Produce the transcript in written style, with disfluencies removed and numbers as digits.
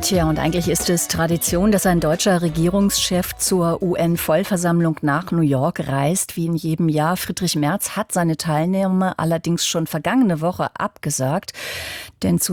Tja, und eigentlich ist es Tradition, dass ein deutscher Regierungschef zur UN-Vollversammlung nach New York reist, wie in jedem Jahr. Friedrich Merz hat seine Teilnahme allerdings schon vergangene Woche abgesagt, denn zu